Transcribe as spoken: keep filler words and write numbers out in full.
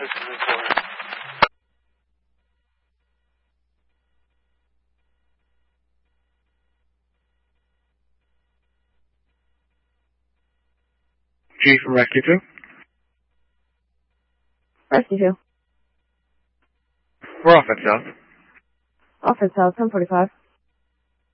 This is important. G from Rescue two. Rescue two. We're off at South. Off at South, ten forty-five.